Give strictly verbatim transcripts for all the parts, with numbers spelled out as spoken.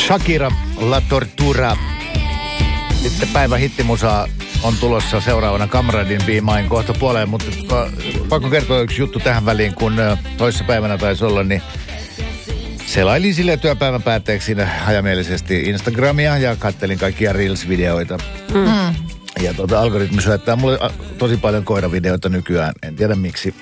Shakira, La Tortura. Sitten päivän hittimusaa on tulossa seuraavana Kamradin Be Mine kohta puoleen, mutta pakko kertoa yksi juttu tähän väliin, kun toissapäivänä taisi olla, niin selailin sille työpäivän päätteeksi siinä hajamielisesti Instagramia ja kattelin kaikkia Reels-videoita. Mm. Ja tuota, algoritmi syöttää mulle tosi paljon koiravideoita nykyään, en tiedä miksi.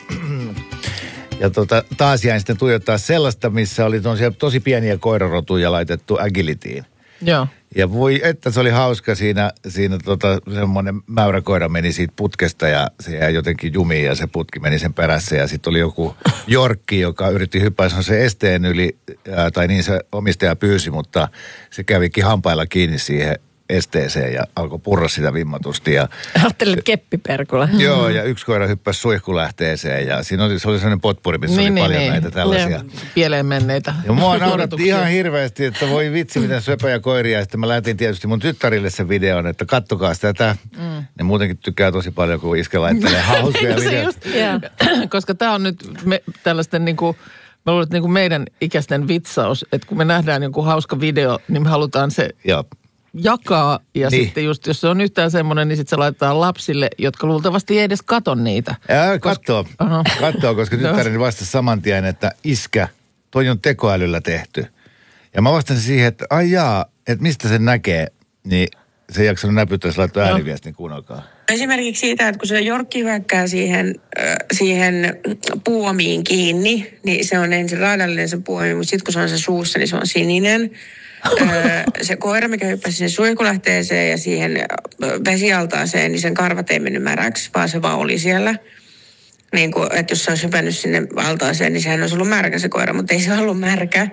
Ja tota, taas jäin sitten tuijottaa sellaista, missä oli tosi pieniä koirarotuja laitettu agilityin. Joo. Ja voi, että se oli hauska siinä, siinä tota, semmoinen mäyräkoira meni siitä putkesta ja se jäi jotenkin jumiin ja se putki meni sen perässä. Ja sitten oli joku jorkki, joka yritti hyppää se esteen yli, ää, tai niin se omistaja pyysi, mutta se kävikin hampailla kiinni siihen esteeseen ja alkoi purra sitä vimmatusti. Ja ajattelit keppiperkula. Joo, ja yksi koira hyppäsi suihkulähteeseen ja siinä oli, se oli sellainen potpuri, missä niin, oli niin, paljon niin. näitä tällaisia. Ja pieleen menneitä. Ja mua nauratti ihan hirveästi, että voi vitsi, miten söpöjä koiria. Ja sitten mä lähetin tietysti mun tyttärille sen videon, että kattokaa tätä. Mm. Ne muutenkin tykkää tosi paljon, kun iskä laittelee hauskoja videoita. Yeah. Koska tää on nyt me, tällaisten niinku, mä luulen, että niinku meidän ikäisten vitsaus, että kun me nähdään joku hauska video, niin me halutaan se Joo. jakaa. Ja niin. sitten just, jos se on yhtään semmoinen, niin sitten se laitetaan lapsille, jotka luultavasti ei edes kato niitä. Ää, kattoo. Koska, kattoo, koska tyttäreni vastasi saman tien, että iskä, toi on tekoälyllä tehty. Ja mä vastasin siihen, että ai jaa, että mistä sen näkee, niin se ei jaksanut näpyttää, jos laittoi ääniviestin, kuunnelkaa. Esimerkiksi siitä, että kun se jorkki hyökkää siihen, äh, siihen puomiin kiinni, niin se on ensin raadallinen se puomi, mutta sitten kun se on se suussa, niin se on sininen. Öö, se koira, mikä hyppäsi sinne suihkulähteeseen ja siihen vesialtaaseen, niin sen karvat ei mennyt märäksi, vaan se vaan oli siellä. Niin kuin, että jos se olisi hypännyt sinne altaaseen, niin sehän olisi ollut märkä se koira, mutta ei se ollut märkä.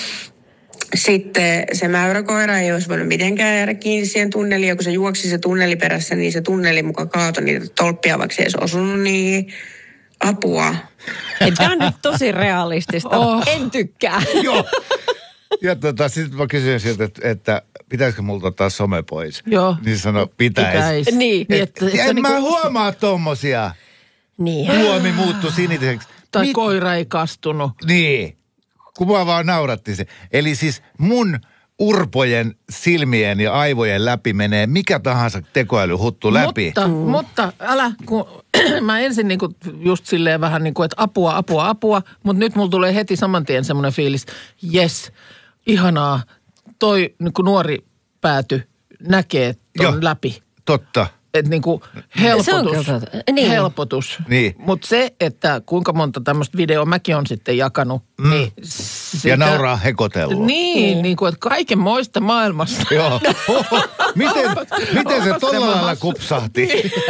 Sitten se mäyräkoira ei olisi voinut mitenkään jäädä kiinni siihen tunneliin, ja kun se juoksi se tunneli perässä, niin se tunneli mukaan kaatoi niitä tolppia, vaikka se ei olisi osunut niihin. Apua. Tämä on nyt tosi realistista. Oh. En tykkää. Joo. Ja tota, sitten mä kysyin sieltä, että, että pitäisikö multa ottaa some pois? Joo. Niin sano, pitäisi. Pitäis. Niin. Et, että, et, että en niin mä kuin huomaa tommosia. Niin. Puomi muuttui siniseksi. Tai Mit? koira ei kastunut. Niin. Kun mua vaan nauratti se. Eli siis mun urpojen silmien ja aivojen läpi menee mikä tahansa tekoälyhuttu läpi. Mutta, mm. mutta älä, kun mä ensin niinku just silleen vähän niin kuin, että apua, apua, apua, mutta nyt mulla tulee heti saman tien semmoinen fiilis, jes, ihanaa, toi niin kuin nuori pääty näkee ton Joo, läpi. Totta. Että niinku helpotus, niin. helpotus. Niin. Mutta se, että kuinka monta tämmöistä videoa mäkin on sitten jakanut. Mm. Niin sitä, ja nauraa hekotelua. Niin, niin kuin, että kaiken moista maailmasta. Joo. Oho, miten, miten se tolla lailla kupsahti?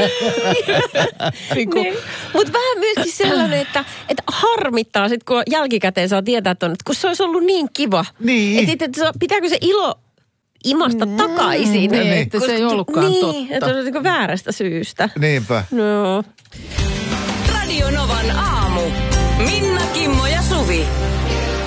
niin niin. Mutta vähän myöskin sellainen, että, että harmittaa sitten, kun jälkikäteen saa tietää, että, on, että kun se olisi ollut niin kiva. Niin. Että sitten, että pitääkö se ilo imasta mm, takaisin. Niin, että se ei ollutkaan niin, totta. Niin, että on niin väärästä syystä. Niinpä. No. Radio Novan aamu. Minna, Kimmo ja Suvi.